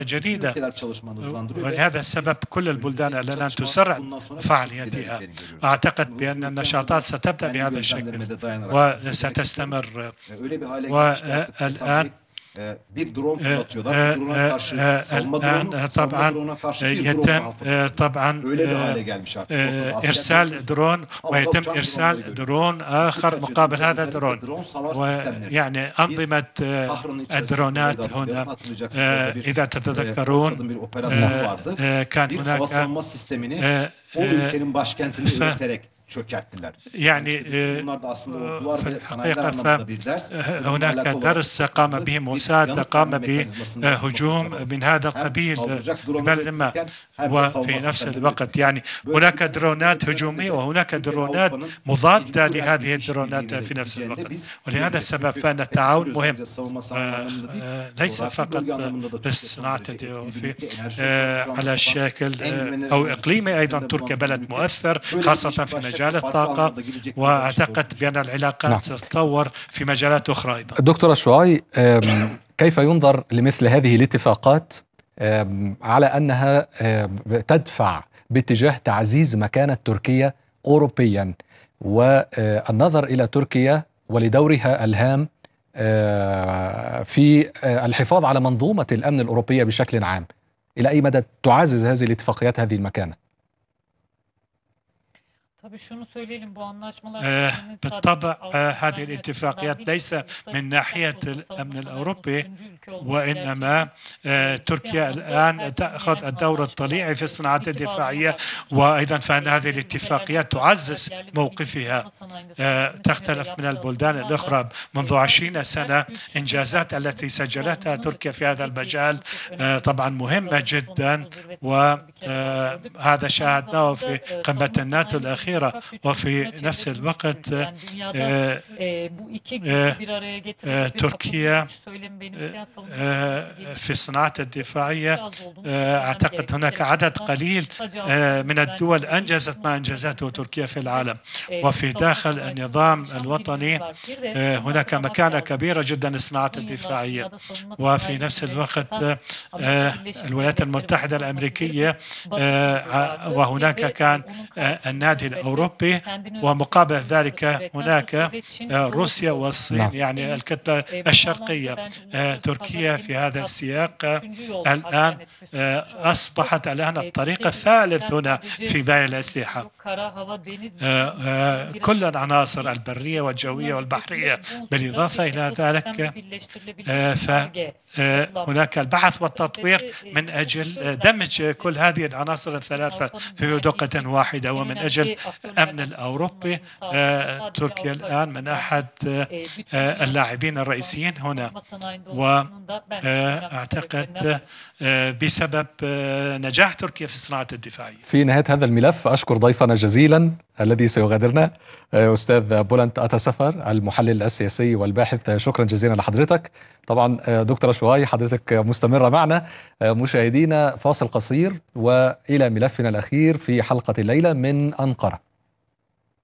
جديدة، ولهذا السبب كل البلدان الآن تسرع فعالياتها. أعتقد بأن النشاطات ستبدأ بهذا الشكل وستستمر. والآن الآن طبعا يتم إرسال درون، ويتم إرسال درون آخر مقابل هذا الدرون. ويعني أنظمة الدرونات هنا، إذا تتذكرون كان هناك يعني في الحقيقة فهناك درس قام به موساد، قام بهجوم من هذا القبيل ببلد ما، وفي نفس الوقت يعني هناك درونات هجومية وهناك درونات مضادة لهذه الدرونات في نفس الوقت. ولهذا السبب فإن التعاون مهم، ليس فقط بالصناعة على الشكل أو إقليمي، أيضا تركيا بلد مؤثر خاصة في مجال الطاقة، وأعتقد بأن العلاقات تتطور في مجالات أخرى أيضا. دكتور شعاي، كيف ينظر لمثل هذه الاتفاقات على أنها تدفع باتجاه تعزيز مكانة تركيا أوروبيا، والنظر إلى تركيا ولدورها الهام في الحفاظ على منظومة الأمن الأوروبية بشكل عام؟ إلى أي مدى تعزز هذه الاتفاقيات هذه المكانة؟ بالطبع هذه الاتفاقيات ليس من ناحية الأمن الأوروبي، وإنما تركيا الآن تأخذ الدور الطليعي في الصناعات الدفاعية، وأيضا فإن هذه الاتفاقيات تعزز موقفها. تختلف من البلدان الأخرى. منذ 20 سنة إنجازات التي سجلتها تركيا في هذا المجال طبعا مهمة جدا، وهذا شاهدناه في قمة الناتو الأخيرة. وفي نفس الوقت تركيا في الصناعات الدفاعية أعتقد هناك عدد قليل من الدول أنجزت ما أنجزته تركيا في العالم. وفي داخل النظام الوطني هناك مكانة كبيرة جدا للصناعات الدفاعية. وفي نفس الوقت الولايات المتحدة الأمريكية، وهناك كان النادي الأوروبي، ومقابل ذلك هناك روسيا والصين، يعني الكتلة الشرقية. تركيا في هذا السياق الآن أصبحت الآن الطريق الثالث هنا في بيع الأسلحة. كل العناصر البرية والجوية والبحرية. بالإضافة إلى ذلك فهناك البحث والتطوير من أجل دمج كل هذه العناصر الثلاثة في بدقة واحدة. ومن أجل الأمن الأوروبي تركيا الآن من أحد اللاعبين الرئيسيين هنا، وأعتقد بسبب نجاح تركيا في الصناعة الدفاعية. في نهاية هذا الملف أشكر ضيفنا جزيلا الذي سيغادرنا، أستاذ بولنت أتاسفر، المحلل السياسي والباحث. شكرا جزيلا لحضرتك. طبعا دكتور شعاي، حضرتك مستمرة معنا. مشاهدينا، فاصل قصير وإلى ملفنا الأخير في حلقة الليلة من أنقرة.